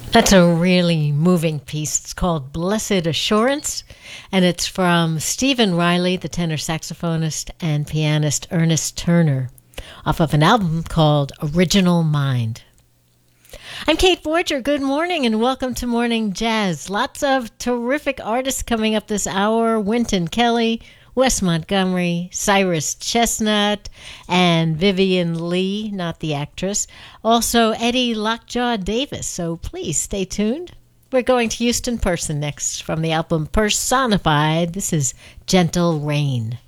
That's a really moving piece. It's called Blessed Assurance, and it's from Stephen Riley, the tenor saxophonist, and pianist Ernest Turner, off of an album called Original Mind. I'm Kate Borger. Good morning and welcome to Morning Jazz. Lots of terrific artists coming up this hour. Wynton Kelly, Wes Montgomery, Cyrus Chestnut, and Vivian Lee, not the actress. Also, Eddie Lockjaw Davis. So please stay tuned. We're going to Houston Person next from the album Personified. This is Gentle Rain.